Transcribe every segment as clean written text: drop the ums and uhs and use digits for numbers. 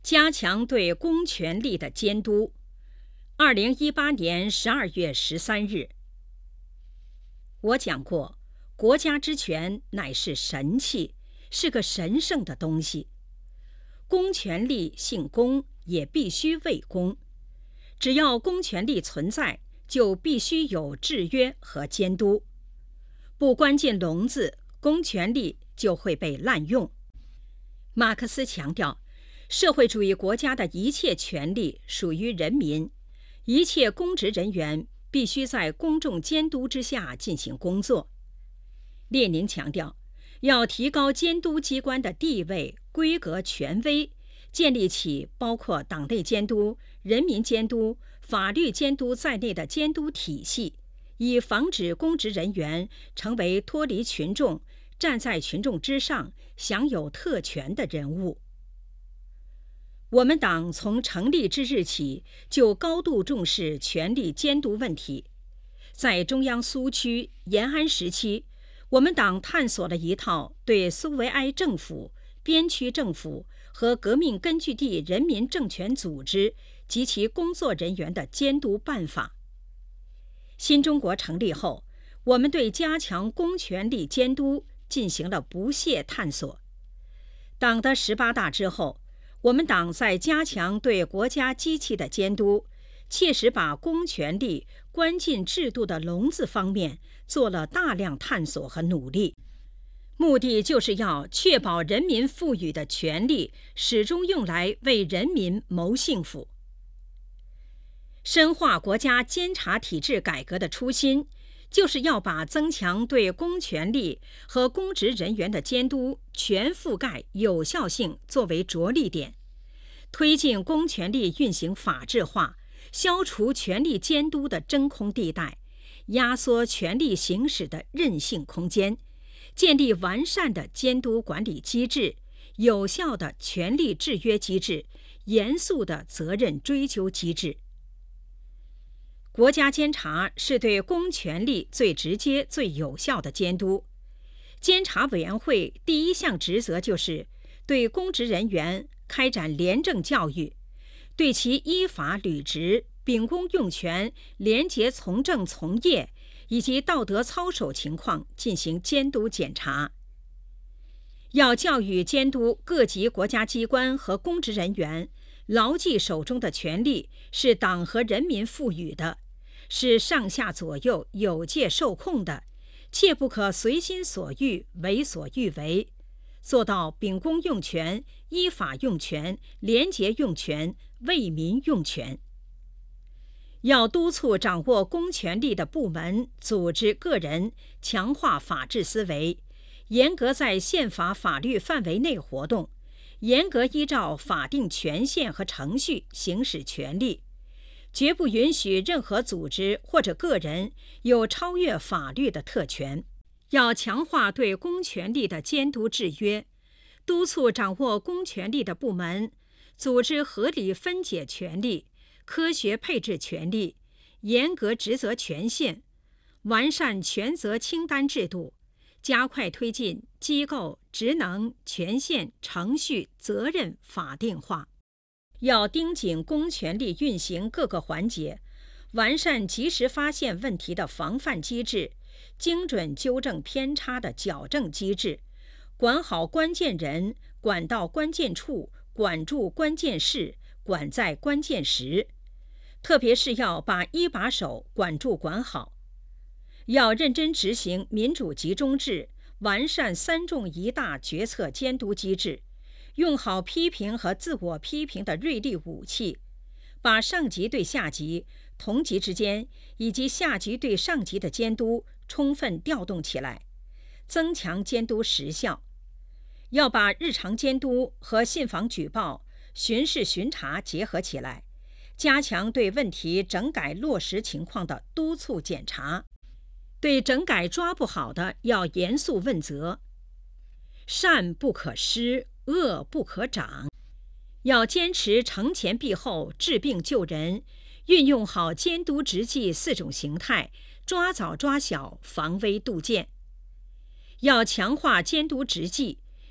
加强对公权力的监督。2018年12月13日，我讲过，国家之权乃是神器，是个神圣的东西。公权力姓公，也必须为公。只要公权力存在，就必须有制约和监督。不关进笼子，公权力就会被滥用。马克思强调，社会主义国家的一切权利属于人民，一切公职人员必须在公众监督之下进行工作。列宁强调，要提高监督机关的地位、规格、权威，建立起包括党内监督、人民监督、法律监督在内的监督体系，以防止公职人员成为脱离群众、站在群众之上、享有特权的人物。我们党从成立之日起就高度重视权力监督问题。在中央苏区、延安时期，我们党探索了一套对苏维埃政府、边区政府和革命根据地人民政权组织及其工作人员的监督办法。新中国成立后，我们对加强公权力监督进行了不懈探索。党的18大之后，我们党在加强对国家机器的监督，切实把公权力关进制度的笼子方面做了大量探索和努力，目的就是要确保人民赋予的权力始终用来为人民谋幸福。深化国家监察体制改革的初心，就是要把增强对公权力和公职人员的监督全覆盖有效性作为着力点，推进公权力运行法治化，消除权力监督的真空地带，压缩权力行使的任性空间，建立完善的监督管理机制、有效的权力制约机制、严肃的责任追究机制。国家监察是对公权力最直接、最有效的监督。监察委员会第一项职责就是对公职人员开展廉政教育，对其依法履职、秉公用权、廉洁从政从业以及道德操守情况进行监督检查。要教育监督各级国家机关和公职人员牢记手中的权力是党和人民赋予的，是上下左右有界受控的，切不可随心所欲、为所欲为，做到秉公用权、依法用权、廉洁用权、为民用权。要督促掌握公权力的部门、组织、个人强化法治思维，严格在宪法法律范围内活动，严格依照法定权限和程序行使权力，绝不允许任何组织或者个人有超越法律的特权。要强化对公权力的监督制约，督促掌握公权力的部门、组织合理分解权力，科学配置权力，严格职责权限，完善权责清单制度，加快推进机构职能、权限、程序、责任法定化。要盯紧公权力运行各个环节，完善及时发现问题的防范机制，精准纠正偏差的矫正机制，管好关键人，管到关键处，管住关键事，管在关键时。特别是要把一把手管住管好。要认真执行民主集中制，完善3重1大决策监督机制，用好批评和自我批评的锐利武器，把上级对下级、同级之间以及下级对上级的监督充分调动起来，增强监督实效。要把日常监督和信访举报、巡视巡查结合起来，加强对问题整改落实情况的督促检查，对整改抓不好的要严肃问责。善不可施，恶不可长。要坚持惩前毖后、治病救人，运用好监督执纪4种形态，抓早抓小，防微杜渐。要强化监督执纪，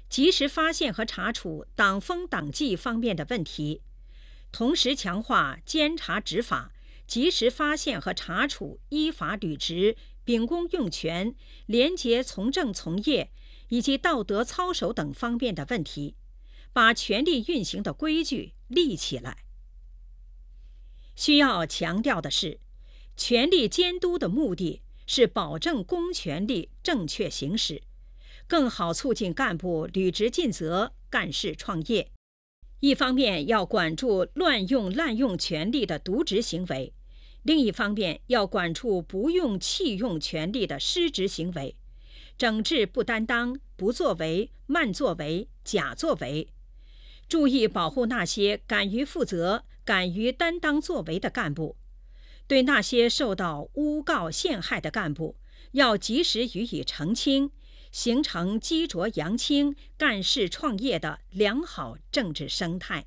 及时发现和查处党风党纪方面的问题，同时强化监察执法，及时发现和查处依法履职、秉公用权、廉洁从政从业以及道德操守等方面的问题，把权力运行的规矩立起来。需要强调的是，权力监督的目的是保证公权力正确行使，更好促进干部履职尽责、干事创业。一方面要管住乱用滥用权力的渎职行为，另一方面要管住不用弃用权力的失职行为，整治不担当、不作为、慢作为、假作为，注意保护那些敢于负责、敢于担当作为的干部。对那些受到诬告陷害的干部，要及时予以澄清，形成积浊扬清、干事创业的良好政治生态。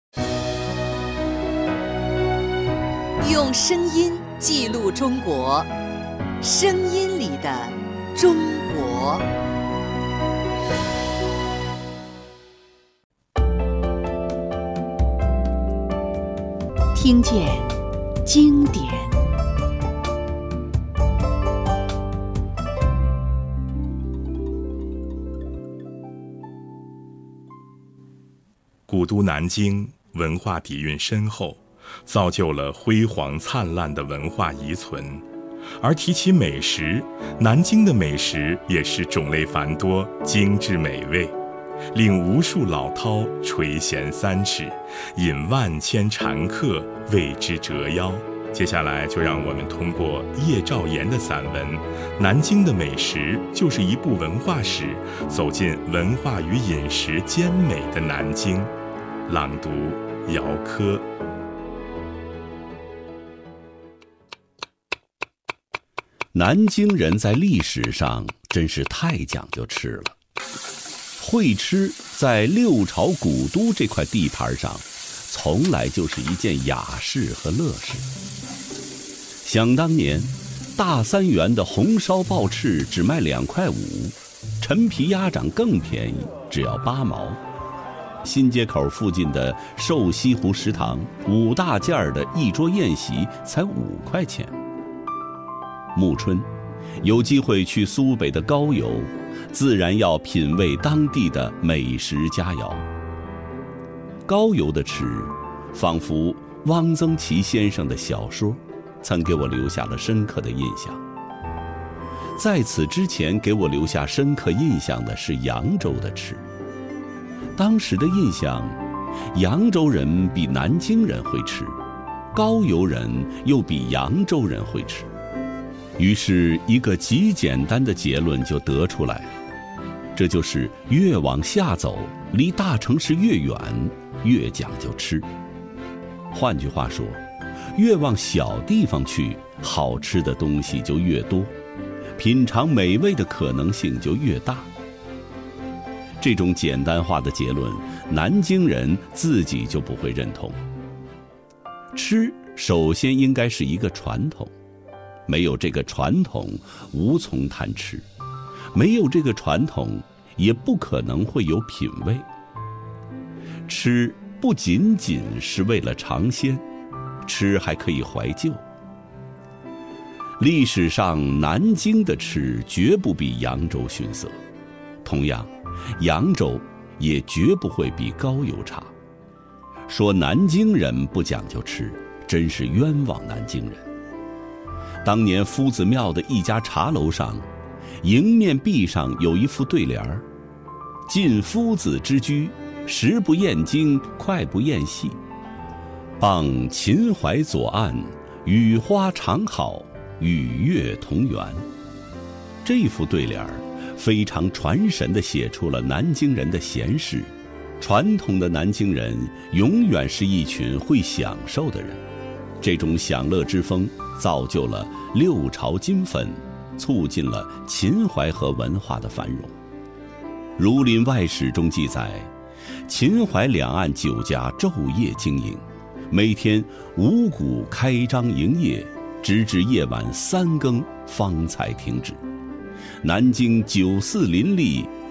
用声音记录中国，声音里的中国。听见经典。 古都南京文化底蕴深厚，造就了辉煌灿烂的文化遗存。而提起美食，南京的美食也是种类繁多、精致美味，令无数老饕垂涎三尺，引万千禅客为之折腰。接下来就让我们通过叶兆言的散文《南京的美食就是一部文化史》，走进文化与饮食兼美的南京。朗读姚科。 南京人在历史上真是太讲究吃了，会吃在六朝古都这块地盘上，从来就是一件雅事和乐事。想当年，大三元的红烧爆翅只卖2.5块，陈皮鸭掌更便宜，只要8毛。新街口附近的瘦西湖食堂5大件的一桌宴席才5块钱。暮春，有机会去苏北的高邮，自然要品味当地的美食佳肴。高邮的吃，仿佛汪曾祺先生的小说，曾给我留下了深刻的印象。在此之前，给我留下深刻印象的是扬州的吃。当时的印象，扬州人比南京人会吃，高邮人又比扬州人会吃。于是一个极简单的结论就得出来了，这就是越往下走，离大城市越远，越讲究吃。换句话说，越往小地方去，好吃的东西就越多，品尝美味的可能性就越大。这种简单化的结论，南京人自己就不会认同。吃首先应该是一个传统，没有这个传统，无从谈吃；没有这个传统，也不可能会有品味。吃不仅仅是为了尝鲜，吃还可以怀旧。历史上南京的吃绝不比扬州逊色，同样，扬州也绝不会比高邮差。说南京人不讲究吃，真是冤枉南京人。当年夫子庙的一家茶楼上，迎面壁上有一副对联儿：晋夫子之居，食不厌精，脍不厌细。傍秦淮左岸，雨花常好，与月同圆。这幅对联儿非常传神地写出了南京人的闲适。传统的南京人永远是一群会享受的人，这种享乐之风造就了六朝金粉，促进了秦淮河文化的繁荣。《儒林外史》中记载，秦淮两岸酒家昼夜经营，每天5鼓开张营业，直至夜晚3更方才停止。南京酒肆林立，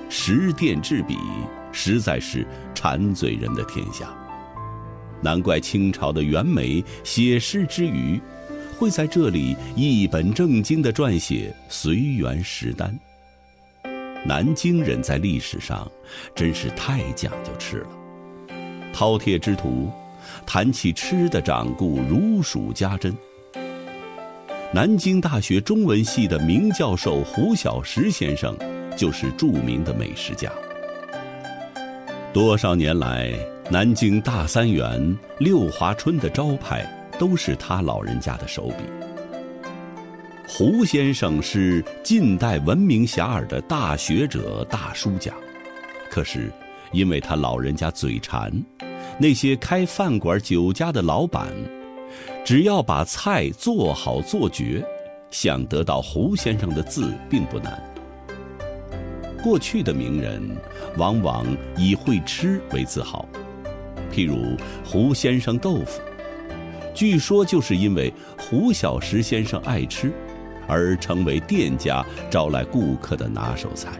食殿制比，实在是馋嘴人的天下。难怪清朝的袁枚写诗之余，会在这里一本正经地撰写随园食单。南京人在历史上真是太讲究吃了。饕餮之徒谈起吃的掌故如数家珍。南京大学中文系的名教授胡小石先生就是著名的美食家。多少年来，南京大三元、六华春的招牌都是他老人家的手笔。胡先生是近代闻名遐迩的大学者、大书家，可是因为他老人家嘴馋，那些开饭馆酒家的老板，只要把菜做好做绝，想得到胡先生的字并不难。过去的名人往往以会吃为自豪，譬如胡先生豆腐，据说就是因为胡小石先生爱吃，而成为店家招来顾客的拿手菜。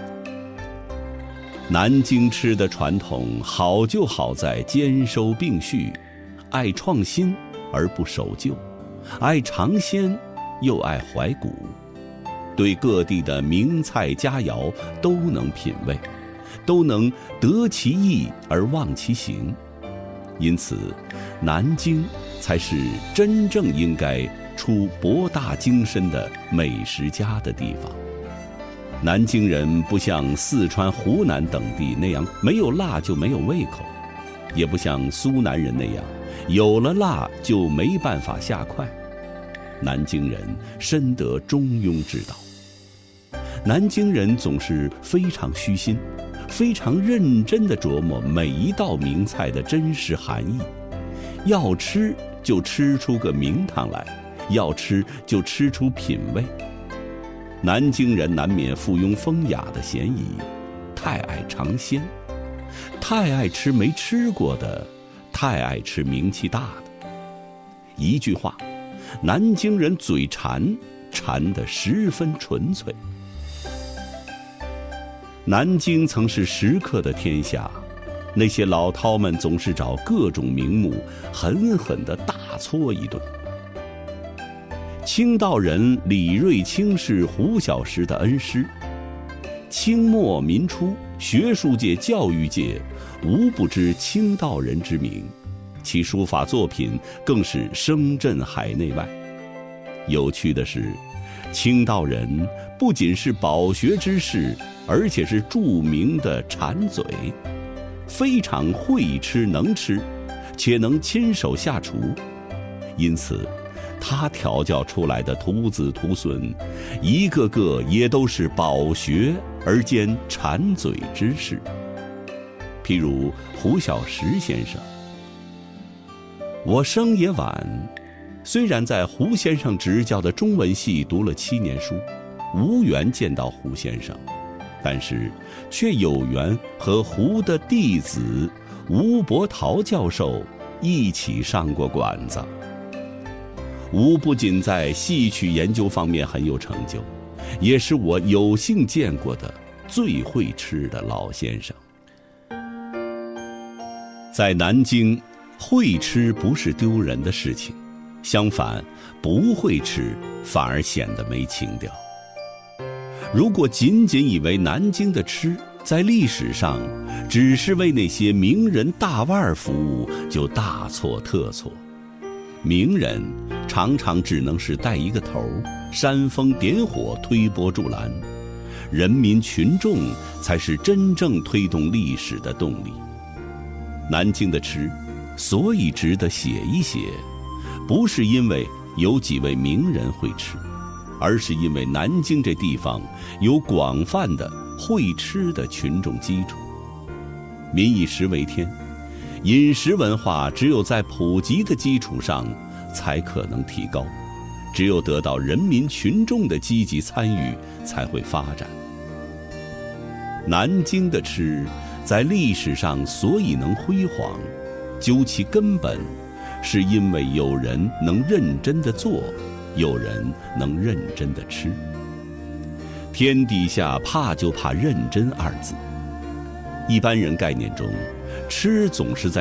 南京吃的传统好就好在兼收并蓄，爱创新而不守旧，爱尝鲜又爱怀古，对各地的名菜佳肴都能品味，都能得其意而忘其形。因此，南京才是真正应该出博大精深的美食家的地方。南京人不像四川、湖南等地那样没有辣就没有胃口，也不像苏南人那样有了辣就没办法下筷。南京人深得中庸之道。南京人总是非常虚心，非常认真地琢磨每一道名菜的真实含义。要吃就吃出个名堂来，要吃就吃出品味。南京人难免附庸风雅的嫌疑，太爱尝鲜，太爱吃没吃过的，太爱吃名气大的。一句话，南京人嘴馋，馋得十分纯粹。南京曾是食客的天下，那些老饕们总是找各种名目狠狠地大搓一顿。清道人李瑞清是胡小石的恩师，清末民初，学术界、教育界无不知清道人之名，其书法作品更是声震海内外。有趣的是，清道人不仅是饱学之士，而且是著名的馋嘴，非常会吃能吃，且能亲手下厨。因此他调教出来的徒子徒孙，一个个也都是饱学而兼馋嘴之士。譬如胡小石先生，我生也晚，虽然在胡先生执教的中文系读了7年书，无缘见到胡先生，但是却有缘和胡的弟子吴伯桃教授一起上过馆子。吴不仅在戏曲研究方面很有成就，也是我有幸见过的最会吃的老先生。在南京，会吃不是丢人的事情，相反，不会吃反而显得没情调。如果仅仅以为南京的吃在历史上只是为那些名人大腕服务，就大错特错。名人常常只能是带一个头，煽风点火，推波助澜，人民群众才是真正推动历史的动力。南京的吃所以值得写一写，不是因为有几位名人会吃，而是因为南京这地方有广泛的会吃的群众基础。民以食为天，饮食文化只有在普及的基础上才可能提高，只有得到人民群众的积极参与才会发展。南京的吃在历史上所以能辉煌，究其根本，是因为有人能认真地做，有人能认真地吃。 天底下怕就怕认真二字。一般人概念中，吃总是在